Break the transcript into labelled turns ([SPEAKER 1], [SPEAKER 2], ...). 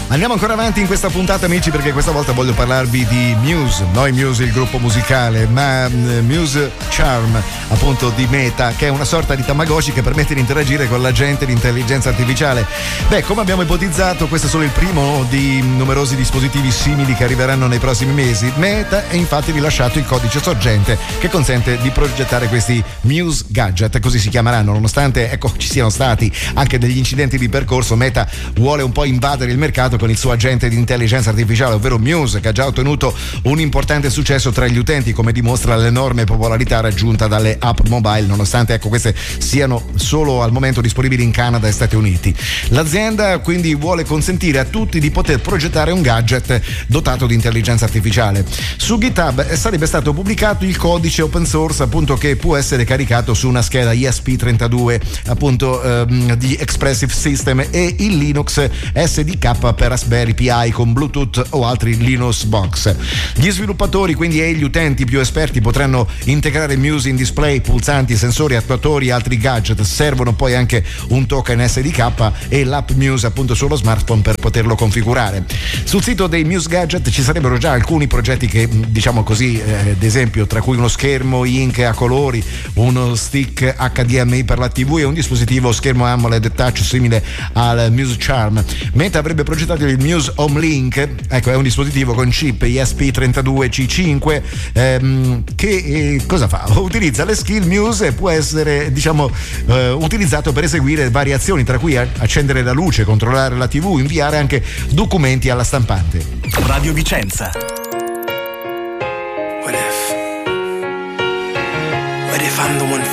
[SPEAKER 1] Andiamo ancora avanti in questa puntata, amici, perché questa volta voglio parlarvi di Muse, noi Muse il gruppo musicale, ma Muse Charm, appunto, di Meta, che è una sorta di Tamagotchi che permette di interagire con l'agente di intelligenza artificiale. Beh, come abbiamo ipotizzato, questo è solo il primo di numerosi dispositivi simili che arriveranno nei prossimi mesi. Meta ha infatti rilasciato il codice sorgente che consente di progettare questi Muse Gadget, così si chiameranno, nonostante ci siano stati anche degli incidenti di percorso. Meta vuole un po' invadere il mercato con il suo agente di intelligenza artificiale, ovvero Muse, che ha già ottenuto un importante successo tra gli utenti, come dimostra l'enorme popolarità raggiunta dalle app mobile, nonostante queste siano solo al momento disponibili in Canada e Stati Uniti. L'azienda quindi vuole consentire a tutti di poter progettare un gadget dotato di intelligenza artificiale. Su GitHub sarebbe stato pubblicato il codice open source, appunto, che può essere caricato su una scheda ESP32, appunto, di Expressive System, e il Linux SDK per Raspberry Pi con Bluetooth o altri Linux box. Gli sviluppatori quindi e gli utenti più esperti potranno integrare Muse in display, pulsanti, sensori, attuatori e altri gadget. Servono poi anche un token SDK e l'app Muse, appunto, sullo smartphone per poterlo configurare. Sul sito dei Muse Gadget ci sarebbero già alcuni progetti che, diciamo così, ad esempio, tra cui uno schermo Ink a colori, uno stick HDMI per la TV e un dispositivo schermo AMOLED touch simile al Muse Charm. Meta avrebbe progettato il Muse Home Link, ecco, è un dispositivo con chip ESP32C5 che cosa fa? Utilizza le skill Muse e può essere, diciamo, utilizzato per eseguire varie azioni, tra cui accendere la luce, controllare la TV, inviare anche documenti alla stampante.
[SPEAKER 2] Radio Vicenza. What if I'm the one